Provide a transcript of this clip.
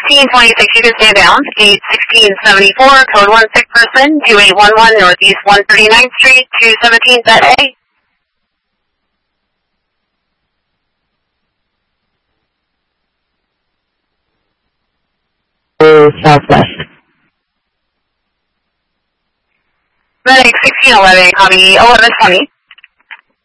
1626, you can stand down. Gate 1674, code 1 sick person, 2811 Northeast 139th Street, 217 Bed A. Southwest. Medic 1611, copy 1120.